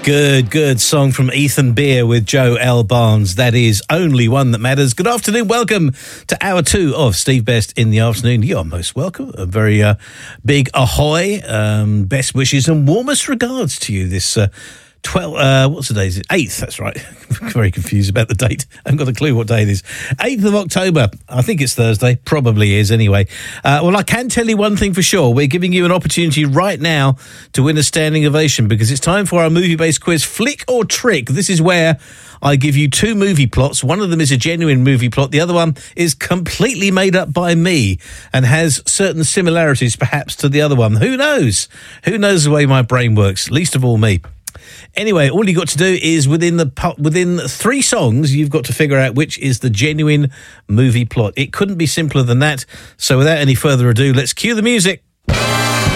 Good song from Ethan Beer with Joe L. Barnes. That is Only One That Matters. Good afternoon. Welcome to hour 2 of Steve Best in the Afternoon. You're most welcome. A very big ahoy, best wishes and warmest regards to you this 12, what's the day? Is it 8th? That's right. Very confused about the date. I haven't got a clue what day it is. 8th of October. I think it's Thursday. Probably is anyway. Well, I can tell you one thing for sure. We're giving you an opportunity right now to win a standing ovation because it's time for our movie-based quiz, Flick or Trick. This is where I give you 2 movie plots. One of them is a genuine movie plot. The other one is completely made up by me and has certain similarities perhaps to the other one. Who knows? Who knows the way my brain works? Least of all me. Anyway, all you got to do is within 3 songs, you've got to figure out which is the genuine movie plot. It couldn't be simpler than that. So without any further ado, let's cue the music.